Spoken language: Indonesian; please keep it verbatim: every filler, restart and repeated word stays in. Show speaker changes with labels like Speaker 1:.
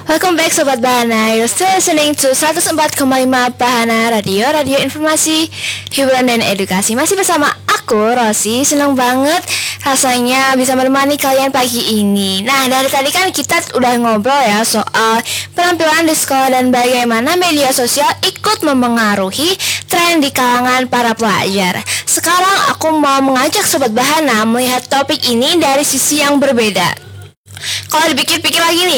Speaker 1: Welcome back Sobat Bahana. You're still listening to seratus empat koma lima Bahana Radio, radio informasi, hiburan dan edukasi. Masih bersama aku, Rosi. Senang banget rasanya bisa menemani kalian pagi ini. Nah, dari tadi kan kita udah ngobrol ya soal penampilan di sekolah dan bagaimana media sosial ikut memengaruhi tren di kalangan para pelajar. Sekarang aku mau mengajak Sobat Bahana melihat topik ini dari sisi yang berbeda. Kalau dipikir-pikir lagi nih,